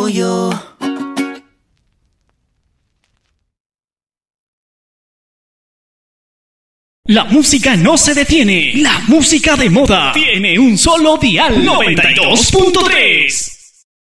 yo. La música no se detiene. La música de moda tiene un solo dial. 92.3.